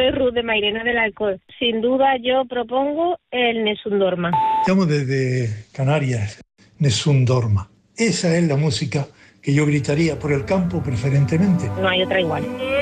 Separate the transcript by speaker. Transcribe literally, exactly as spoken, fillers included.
Speaker 1: Soy Ruth de Mairena del Alcor. Sin duda yo propongo el Nessun Dorma.
Speaker 2: Estamos desde Canarias, Nessun Dorma. Esa es la música que yo gritaría por el campo preferentemente.
Speaker 1: No hay otra igual.